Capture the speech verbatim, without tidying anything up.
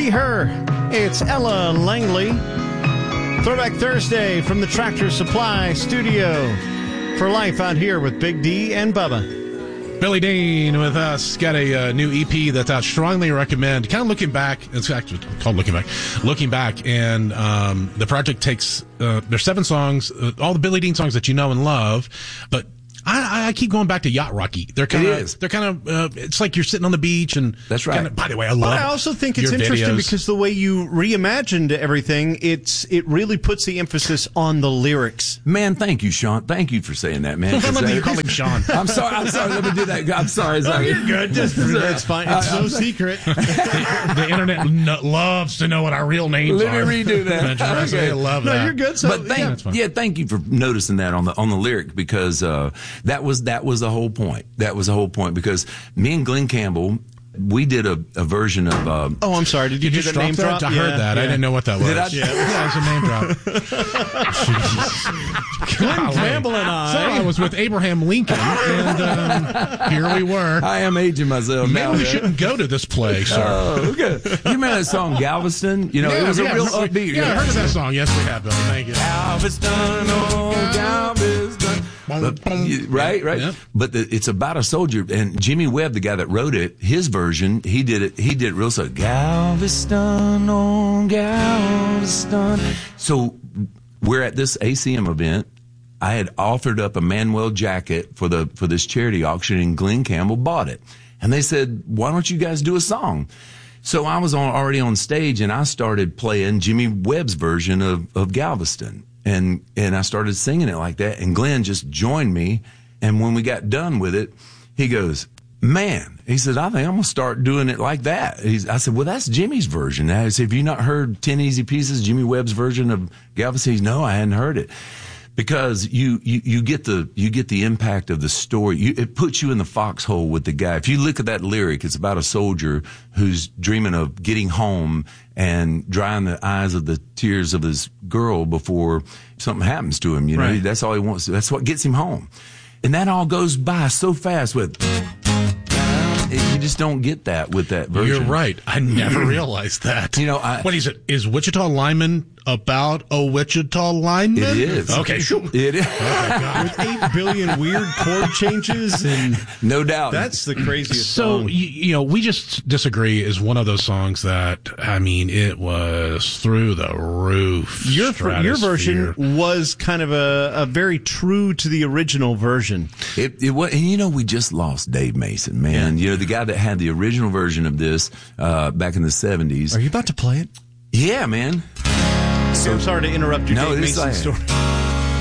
Free Her. It's Ella Langley. Throwback Thursday from the Tractor Supply Studio. For life out here with Big D and Bubba. Billy Dean with us. Got a uh, new E P that's out. Strongly recommend. Kind of looking back. It's actually called Looking Back. Looking Back. And um, the project takes, uh, there's seven songs, uh, all the Billy Dean songs that you know and love. But I, I keep going back to Yacht Rocky. They're kind of, they're kind of, uh, it's like you're sitting on the beach and. That's right. Kinda, by the way, I love. But I also think it's your interesting videos. because the way you reimagined everything, it's it really puts the emphasis on the lyrics. Man, thank you, Sean. Thank you for saying that, man. Let me call him Sean. I'm sorry. I'm sorry. Let me do that. I'm sorry. Oh, sorry. you're good. Just it's fine. It's Uh, no secret. the, the internet n- loves to know what our real names Let are. me redo that. That's okay. I love No, that. you're good. So, but thank, yeah. yeah, thank you for noticing that on the on the lyric because uh, that was that was the whole point. That was the whole point because me and Glenn Campbell, we did a, a version of. Uh, Oh, I'm sorry. Did you, Did do you that name drop drop? that? I heard Yeah, that. I yeah. didn't know what that was. Did I? Yeah, yeah, it was a name drop. Glenn Campbell and So I. I was with Abraham Lincoln, and um, here we were. I am aging myself Maybe now. we man. shouldn't go to this place, sir. Oh, okay. You remember that song Galveston? You know, Yeah, it was yeah, a real we- upbeat. Yeah, I heard of that song. Yes, we have, Billy. Thank you. Galveston, oh, Galveston. But, right, right. Yep. But the, it's about a soldier, and Jimmy Webb, the guy that wrote it, his version, he did it. He did it real slow. Galveston, oh, Galveston. So we're at this A C M event. I had offered up a Manuel jacket for the for this charity auction, and Glenn Campbell bought it. And they said, "Why don't you guys do a song?" So I was on, already on stage, and I started playing Jimmy Webb's version of, of Galveston. And and I started singing it like that, and Glenn just joined me. And when we got done with it, he goes, "Man," he said, "I think I'm gonna start doing it like that." He's, I said, "Well, that's Jimmy's version." I said, "Have you not heard Ten Easy Pieces, Jimmy Webb's version of Galveston?" He said, "No, I hadn't heard it." Because you, you, you get the you get the impact of the story. You, it puts you in the foxhole with the guy. If you look at that lyric, it's about a soldier who's dreaming of getting home and drying the eyes of the tears of his girl before something happens to him. You know, Right. that's all he wants. That's what gets him home. And that all goes by so fast with. You just don't get that with that version. You're right. I never realized that. You know, I- what is it? Is Wichita Lineman about a Wichita lineman? It is. Okay, sure. It is. With eight billion weird chord changes, and No doubt. that's the craziest So, song. you, you know, We Just Disagree is one of those songs that, I mean, it was through the roof. Your your version stratosphere. was kind of a, a very true to the original version. It, it was, and you know, we just lost Dave Mason, man. You know, the guy that had the original version of this uh, back in the seventies. Are you about to play it? Yeah, man. So I'm sorry to interrupt your No, Dave this Mason is story.